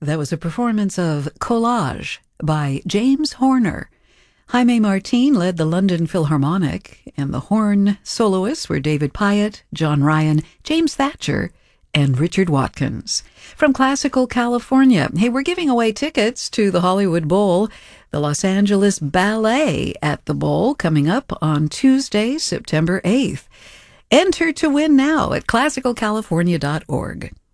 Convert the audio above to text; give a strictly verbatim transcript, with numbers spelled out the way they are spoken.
That was a performance of Collage by James Horner. Jaime Martin led the London Philharmonic, and the horn soloists were David Pyatt, John Ryan, James Thatcher, and Richard Watkins. From Classical California, hey, we're giving away tickets to the Hollywood Bowl, the Los Angeles Ballet at the Bowl, coming up on Tuesday, September eighth. Enter to win now at classical california dot org.